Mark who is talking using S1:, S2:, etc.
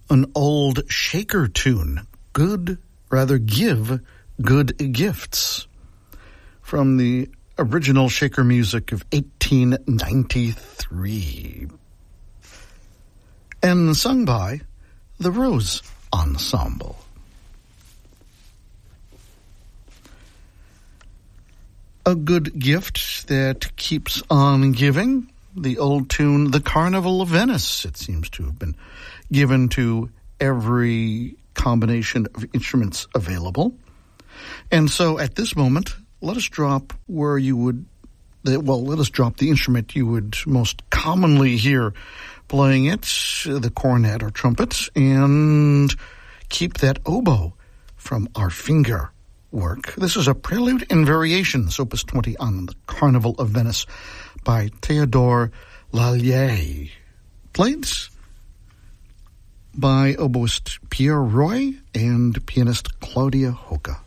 S1: an old shaker tune, Give Good Gifts, from the original shaker music of 1893, and sung by the Rose Ensemble. A good gift that keeps on giving, the old tune, The Carnival of Venice. It seems to have been given to every combination of instruments available. And so at this moment, let us drop where you would, let us drop the instrument you would most commonly hear playing it, the cornet or trumpet, and keep that oboe from our finger work. This is a Prelude and Variations, Opus 20 on the Carnival of Venice by Theodore Lalier. Played by oboist Pierre Roy and pianist Claudia Hoca.